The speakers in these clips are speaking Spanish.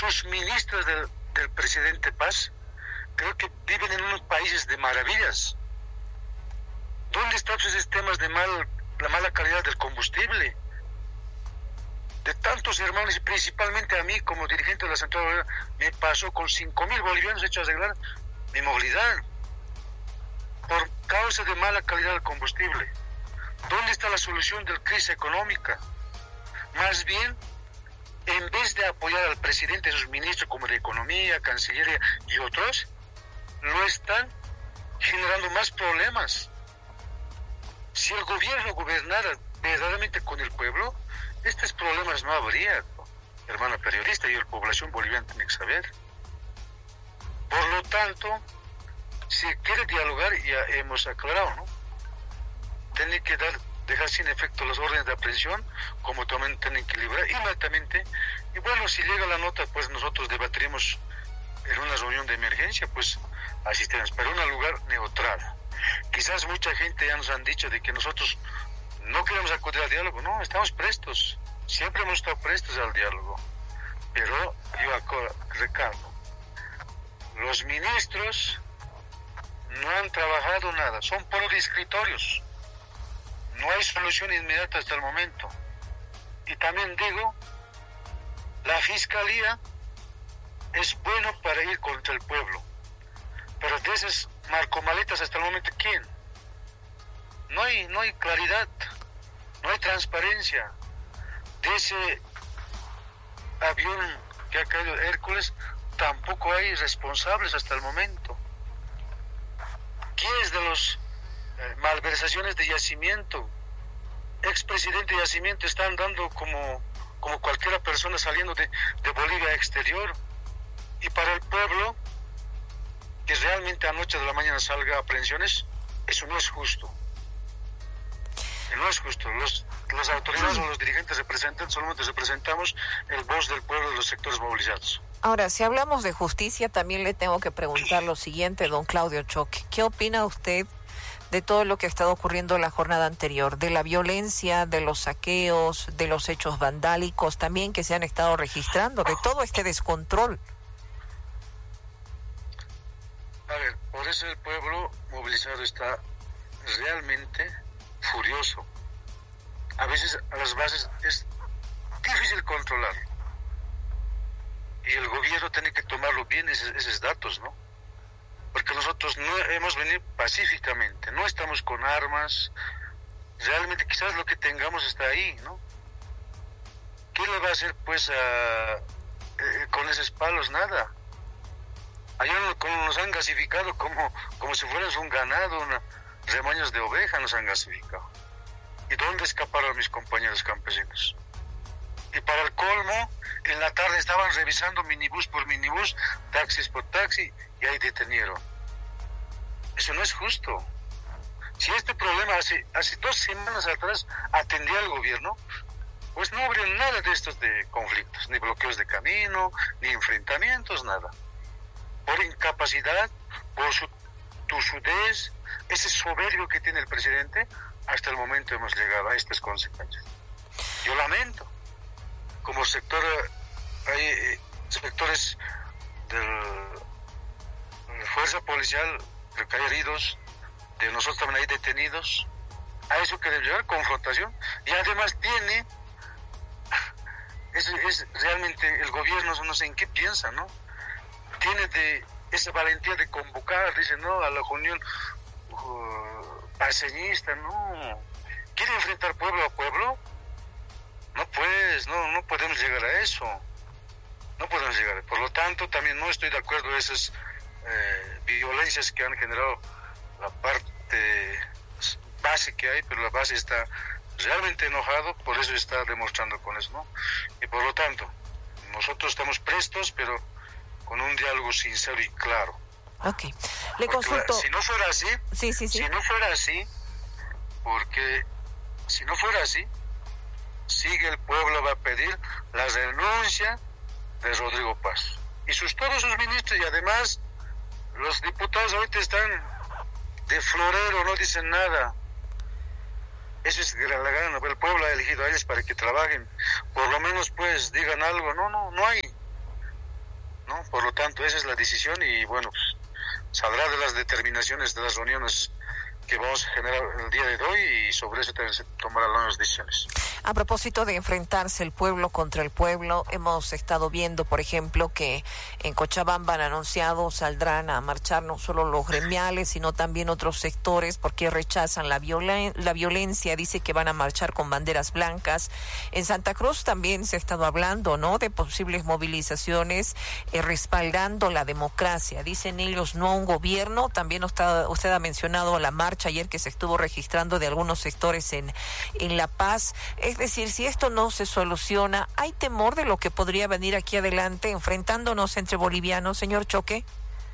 sus ministros del presidente Paz, creo que viven en unos países de maravillas. ¿Dónde están sus sistemas de la mala calidad del combustible? De tantos hermanos, y principalmente a mí como dirigente de la Central Obrera, me pasó con 5.000 bolivianos hechos a arreglar mi movilidad por causa de mala calidad del combustible. ¿Dónde está la solución de la crisis económica? Más bien, en vez de apoyar al presidente y a sus ministros como de Economía, Cancillería y otros, lo están generando más problemas. Si el gobierno gobernara verdaderamente con el pueblo, estos problemas no habría, hermana periodista, y la población boliviana tiene que saber. Por lo tanto, si quiere dialogar, ya hemos aclarado, ¿no? Tiene que dejar sin efecto las órdenes de aprehensión, como también tienen que librar inmediatamente. Y bueno, si llega la nota, pues nosotros debatiremos en una reunión de emergencia, pues asistiremos, pero en un lugar neutral. Quizás mucha gente ya nos han dicho de que nosotros no queremos acudir al diálogo. No, estamos prestos, siempre hemos estado prestos al diálogo, pero yo recalco, los ministros no han trabajado nada, son puros escritorios, no hay solución inmediata hasta el momento. Y también digo, la fiscalía es bueno para ir contra el pueblo, pero de esas narcomaletas hasta el momento, ¿quién? No hay claridad, no hay transparencia. De ese avión que ha caído Hércules, tampoco hay responsables hasta el momento. ¿Quiénes de los malversaciones de Yacimiento, expresidente de Yacimiento, están dando como cualquier persona saliendo de Bolivia exterior? Y para el pueblo, que realmente a noche de la mañana salga a aprehensiones, eso no es justo. No es justo. Las autoridades o los dirigentes solamente representamos el voz del pueblo de los sectores movilizados. Ahora, si hablamos de justicia, también le tengo que preguntar lo siguiente, don Claudio Choque. ¿Qué opina usted de todo lo que ha estado ocurriendo la jornada anterior? De la violencia, de los saqueos, de los hechos vandálicos también que se han estado registrando, de todo este descontrol. A ver, por eso el pueblo movilizado está realmente furioso. A veces a las bases es difícil controlar. Y el gobierno tiene que tomarlo bien, esos datos, ¿no? Porque nosotros no hemos venido pacíficamente, no estamos con armas. Realmente quizás lo que tengamos está ahí, ¿no? ¿Qué le va a hacer, pues, con esos palos? Nada. Allá nos han gasificado como si fuéramos un ganado, rebaños de oveja nos han gasificado. ¿Y dónde escaparon mis compañeros campesinos? Y para el colmo, en la tarde estaban revisando minibús por minibús, taxis por taxi, y ahí detenieron. Eso no es justo. Si este problema hace 2 semanas atrás atendía al gobierno, pues no habría nada de estos de conflictos, ni bloqueos de camino, ni enfrentamientos, nada. Por incapacidad, por su tosudez, ese soberbio que tiene el presidente, hasta el momento hemos llegado a estas consecuencias. Yo lamento, como sector, hay sectores de la fuerza policial, creo que hay heridos, de nosotros también hay detenidos, a eso que debe llevar confrontación, y además tiene, es realmente el gobierno, no sé en qué piensa, ¿no? Tiene esa valentía de convocar, dice, no, a la unión paseñista, no. ¿Quiere enfrentar pueblo a pueblo? No, pues, no podemos llegar a eso. No podemos llegar. Por lo tanto, también no estoy de acuerdo en esas violencias que han generado la parte base que hay, pero la base está realmente enojado, por eso está demostrando con eso, ¿no? Y por lo tanto, nosotros estamos prestos, pero con un diálogo sincero y claro. Ok. Le consulto. Si no fuera así, sí. Si no fuera así, porque si no fuera así, sigue el pueblo va a pedir la renuncia de Rodrigo Paz y todos sus ministros, y además los diputados ahorita están de florero, no dicen nada. Eso es la gana, el pueblo ha elegido a ellos para que trabajen, por lo menos pues digan algo. No hay. ¿no? Por lo tanto, esa es la decisión y bueno, saldrá de las determinaciones de las reuniones que vamos a generar el día de hoy y sobre eso también se tomarán las decisiones. A propósito de enfrentarse el pueblo contra el pueblo, hemos estado viendo, por ejemplo, que en Cochabamba han anunciado saldrán a marchar no solo los gremiales, sino también otros sectores porque rechazan la violencia, dice que van a marchar con banderas blancas. En Santa Cruz también se ha estado hablando, ¿no?, de posibles movilizaciones respaldando la democracia. Dicen ellos no a un gobierno. También usted ha mencionado la marcha ayer que se estuvo registrando de algunos sectores en La Paz. Es decir, si esto no se soluciona, ¿hay temor de lo que podría venir aquí adelante enfrentándonos entre bolivianos, señor Choque?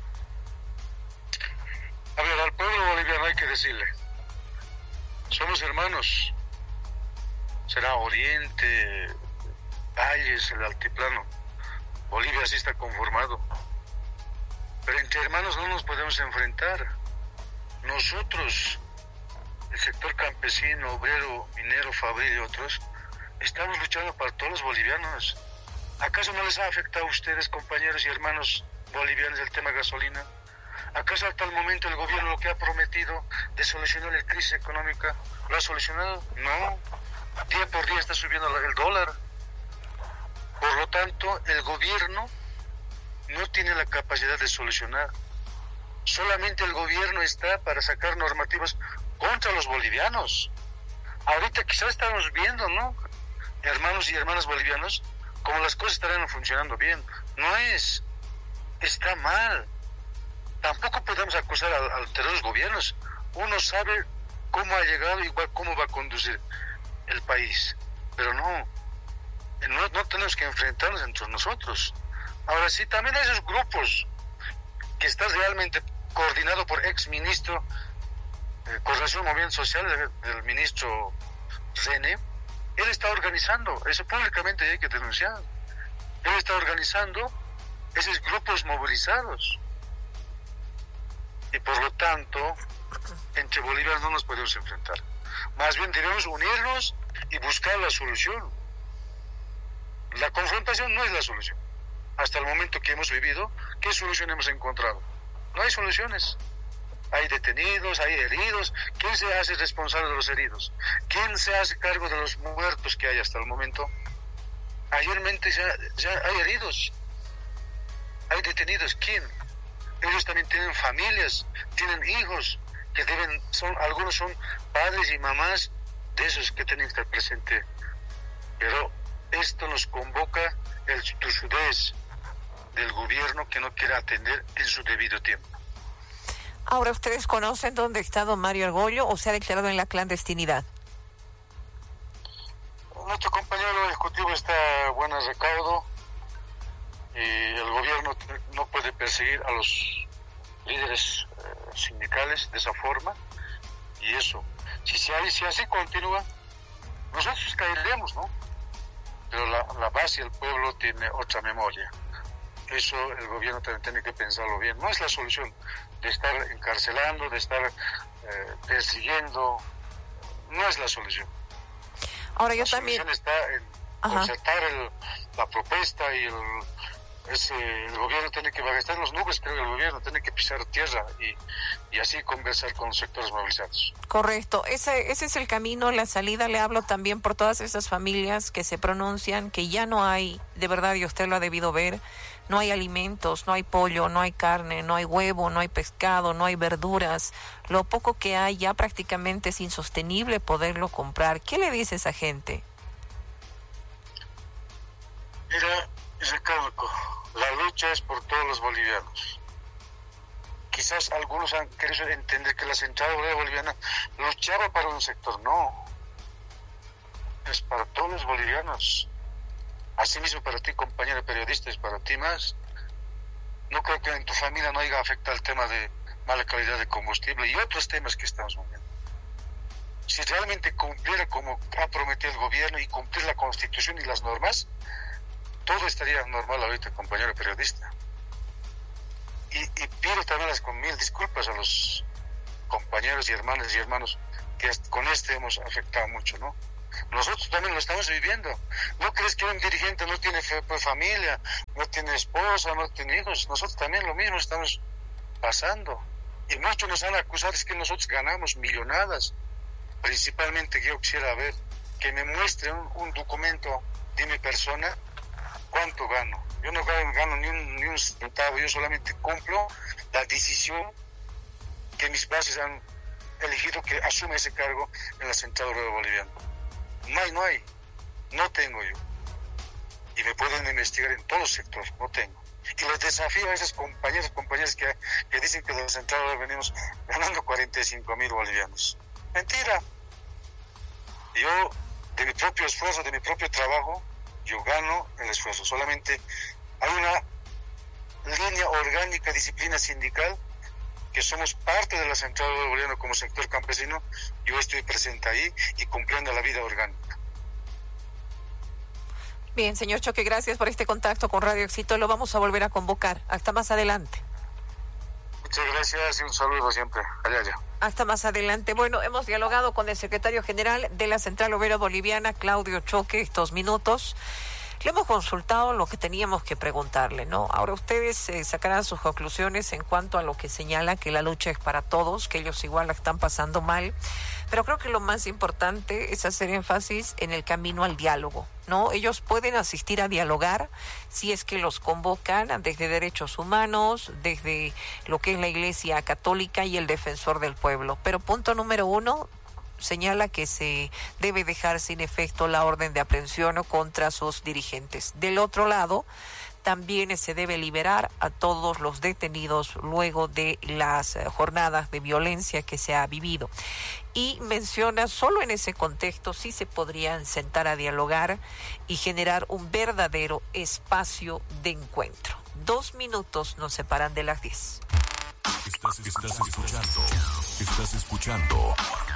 A ver, al pueblo boliviano hay que decirle, somos hermanos, será Oriente, Valles, el Altiplano, Bolivia así está conformado, pero entre hermanos no nos podemos enfrentar. Nosotros, el sector campesino, obrero, minero, fabril y otros, estamos luchando para todos los bolivianos. ¿Acaso no les ha afectado a ustedes, compañeros y hermanos bolivianos, el tema gasolina? ¿Acaso hasta el momento el gobierno lo que ha prometido de solucionar la crisis económica lo ha solucionado? No. Día por día está subiendo el dólar. Por lo tanto, el gobierno no tiene la capacidad de solucionar. Solamente el gobierno está para sacar normativas contra los bolivianos. Ahorita quizás estamos viendo, ¿no?, hermanos y hermanas bolivianos, como las cosas estarán funcionando bien. No es, está mal. Tampoco podemos acusar a los gobiernos. Uno sabe cómo ha llegado y cómo va a conducir el país. Pero no tenemos que enfrentarnos entre nosotros. Ahora sí, también hay esos grupos que están realmente coordinado por ex-ministro de Coordinación y Movimiento Social, del ministro René. Él está organizando, eso públicamente hay que denunciar. Él está organizando esos grupos movilizados. Y por lo tanto, entre bolivianos no nos podemos enfrentar. Más bien debemos unirnos y buscar la solución. La confrontación no es la solución. Hasta el momento que hemos vivido, ¿qué solución hemos encontrado? No hay soluciones. Hay detenidos, hay heridos. ¿Quién se hace responsable de los heridos? ¿Quién se hace cargo de los muertos que hay hasta el momento? Ayermente ya hay heridos. Hay detenidos. ¿Quién? Ellos también tienen familias, tienen hijos, que algunos son padres y mamás de esos que tienen que estar presentes. Pero esto nos convoca el tusudez del gobierno que no quiere atender en su debido tiempo. Ahora, ¿ustedes conocen dónde está don Mario Argollo o se ha declarado en la clandestinidad? Nuestro compañero ejecutivo está buen recaudo y el gobierno no puede perseguir a los líderes sindicales de esa forma, y eso, si así continúa, nosotros caeremos, ¿no? Pero la base del pueblo tiene otra memoria. Eso el gobierno también tiene que pensarlo bien. No es la solución de estar encarcelando, de estar persiguiendo. No es la solución. Ahora yo la también... solución está en concertar la propuesta y el gobierno tiene que estar en los nubes, creo que el gobierno tiene que pisar tierra y así conversar con los sectores movilizados. Correcto, ese es el camino, la salida. Le hablo también por todas esas familias que se pronuncian que ya no hay, de verdad, y usted lo ha debido ver, no hay alimentos, no hay pollo, no hay carne, no hay huevo, no hay pescado, no hay verduras. Lo poco que hay ya prácticamente es insostenible poderlo comprar. ¿Qué le dice esa gente? Mira, recalco, la lucha es por todos los bolivianos. Quizás algunos han querido entender que la Central Obrera Boliviana luchaba para un sector. No, es para todos los bolivianos. Asimismo para ti, compañero periodista, es para ti más. No creo que en tu familia no haya afectado el tema de mala calidad de combustible y otros temas que estamos viendo. Si realmente cumpliera como ha prometido el gobierno y cumplir la Constitución y las normas, todo estaría normal ahorita, compañero periodista. Y pido también con mil disculpas a los compañeros y hermanos que con hemos afectado mucho, ¿no? Nosotros también lo estamos viviendo. ¿No crees que un dirigente no tiene familia, no tiene esposa, no tiene hijos? Nosotros también lo mismo estamos pasando. Y muchos nos han acusado es que nosotros ganamos millonadas. Principalmente yo quisiera ver que me muestre un documento de mi persona cuánto gano. Yo no gano ni un centavo, yo solamente cumplo la decisión que mis bases han elegido que asume ese cargo en la Central Obrera Boliviana. No tengo yo. Y me pueden investigar en todos los sectores, no tengo. Y los desafío a esos compañeras que dicen que de la Central Obrera venimos ganando 45,000 bolivianos. Mentira. Yo, de mi propio esfuerzo, de mi propio trabajo, yo gano el esfuerzo. Solamente hay una línea orgánica, disciplina sindical, que somos parte de la Central Obrera Boliviana como sector campesino. Yo estoy presente ahí y cumpliendo la vida orgánica. Bien, señor Choque, gracias por este contacto con Radio Éxito. Lo vamos a volver a convocar. Hasta más adelante. Muchas gracias y un saludo siempre. Allá. Hasta más adelante. Bueno, hemos dialogado con el secretario general de la Central Obrera Boliviana, Claudio Choque, estos minutos. Le hemos consultado lo que teníamos que preguntarle, ¿no? Ahora ustedes sacarán sus conclusiones en cuanto a lo que señala que la lucha es para todos, que ellos igual la están pasando mal, pero creo que lo más importante es hacer énfasis en el camino al diálogo, ¿no? Ellos pueden asistir a dialogar si es que los convocan desde Derechos Humanos, desde lo que es la Iglesia Católica y el Defensor del Pueblo, pero punto número 1, señala que se debe dejar sin efecto la orden de aprehensión contra sus dirigentes. Del otro lado, también se debe liberar a todos los detenidos luego de las jornadas de violencia que se ha vivido. Y menciona, solo en ese contexto sí se podrían sentar a dialogar y generar un verdadero espacio de encuentro. 2 minutos nos separan de las 10. Estás escuchando